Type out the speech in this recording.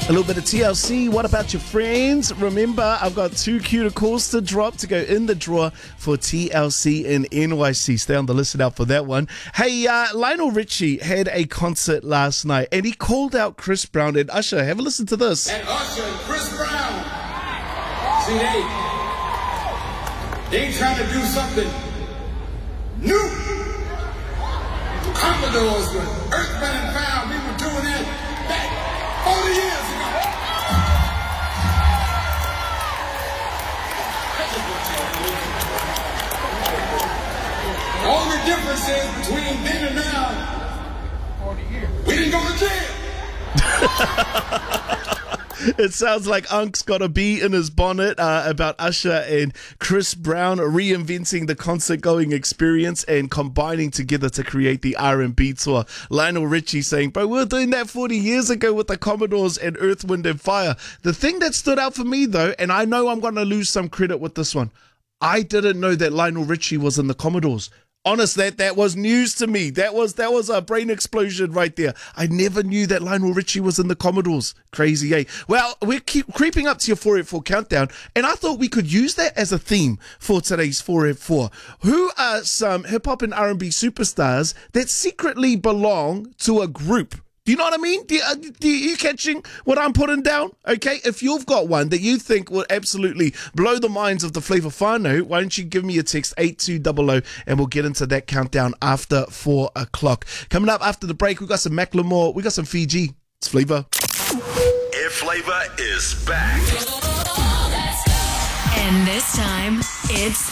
A little bit of TLC. What about your friends? Remember, I've got 2 cuter calls to drop to go in the draw for TLC in NYC. Stay on the listen out for that one. Hey, Lionel Richie had a concert last night and he called out Chris Brown and Usher. Have a listen to this. And Usher and Chris Brown. See, they trying to do something new. Commodores with Earth, Wind and Fire. We were doing that back 40 years ago. The only difference is between then and now, 40 years. We didn't go to jail. It sounds like Unk's got a bee in his bonnet about Usher and Chris Brown reinventing the concert-going experience and combining together to create the R&B tour. Lionel Richie saying, bro, we were doing that 40 years ago with the Commodores and Earth, Wind and Fire. The thing that stood out for me, though, and I know I'm going to lose some credit with this one, I didn't know that Lionel Richie was in the Commodores. Honest, that was news to me. That was a brain explosion right there. I never knew that Lionel Richie was in the Commodores. Crazy, eh? Well, we're creeping up to your 484 countdown, and I thought we could use that as a theme for today's 484. Who are some hip-hop and R&B superstars that secretly belong to a group? Do you know what I mean? Do you catching what I'm putting down? Okay, if you've got one that you think will absolutely blow the minds of the Flavor Whānau, why don't you give me a text 8200 and we'll get into that countdown after 4 o'clock. Coming up after the break, we got some Macklemore, we got some Fiji. It's Flavor. Air Flavor is back. And this time, it's